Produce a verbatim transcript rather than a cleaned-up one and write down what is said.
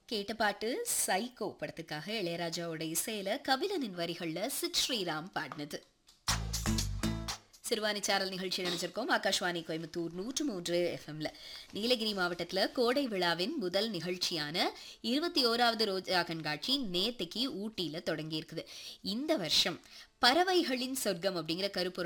கேட்ட பாட்டு சைக்கோ படத்துக்காக இளையராஜாவோட இசையில கபிலனின் வரிகள்ல சித் ஸ்ரீராம் பாடினது. சிறுவாணி சாரல் நிகழ்ச்சி நினைச்சிருக்கோம் ஆகாஷ்வாணி கோயம்புத்தூர் நூற்று மூன்று எஃப்எம்ல. நீலகிரி மாவட்டத்துல கோடை விழாவின் முதல் நிகழ்ச்சியான இருபத்தி ஓராவது ரோஜா கண்காட்சி நேத்தைக்கு ஊட்டியில தொடங்கி இருக்குது. இந்த வருஷம் பறவைகளின் சொர்க்கம் அப்படிங்கிற கருப்பொருள்